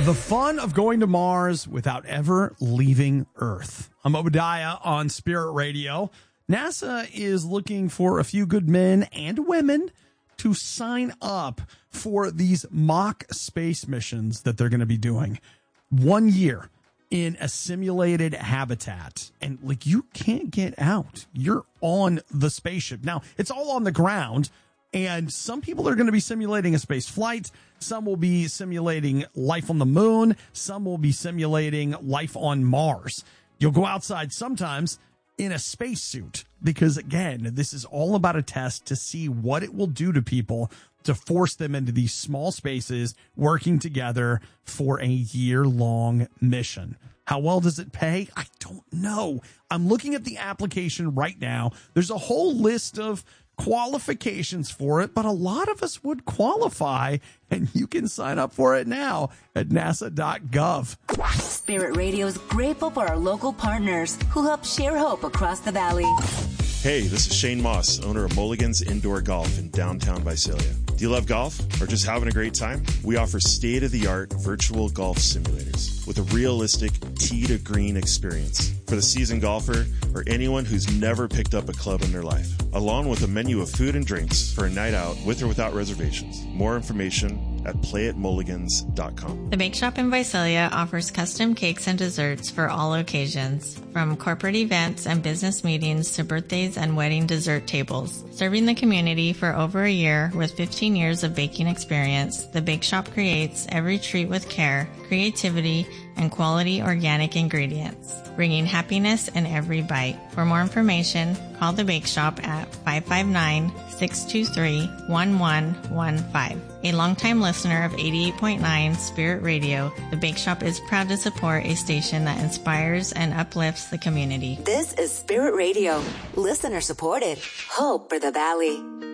The fun of going to Mars without ever leaving Earth. I'm Obadiah on Spirit Radio. NASA is looking for a few good men and women to sign up for these mock space missions that they're going to be doing. 1 year in a simulated habitat. And like, you can't get out. You're on the spaceship. Now, it's all on the ground. And some people are going to be simulating a space flight. Some will be simulating life on the moon. Some will be simulating life on Mars. You'll go outside sometimes in a spacesuit because, again, this is all about a test to see what it will do to people to force them into these small spaces working together for a year-long mission. How well does it pay? I don't know. I'm looking at the application right now. There's a whole list of qualifications for it, but a lot of us would qualify, and you can sign up for it now at nasa.gov. Spirit Radio is grateful for our local partners who help share hope across the valley. Hey, this is Shane Moss, owner of Mulligan's Indoor Golf in downtown Visalia. Do you love golf or just having a great time? We offer state-of-the-art virtual golf simulators with a realistic tee-to-green experience for the seasoned golfer or anyone who's never picked up a club in their life, along with a menu of food and drinks for a night out with or without reservations. More information at playatmulligans.com. The Bake Shop in Visalia offers custom cakes and desserts for all occasions, from corporate events and business meetings to birthdays and wedding dessert tables. Serving the community for over a year with 15 years of baking experience, the Bake Shop creates every treat with care, creativity, and quality organic ingredients, bringing happiness in every bite. For more information, call the Bake Shop at 559-623-1115. A longtime listener of 88.9 Spirit Radio, the Bake Shop is proud to support a station that inspires and uplifts the community. This is Spirit Radio, listener supported. Hope for the Valley.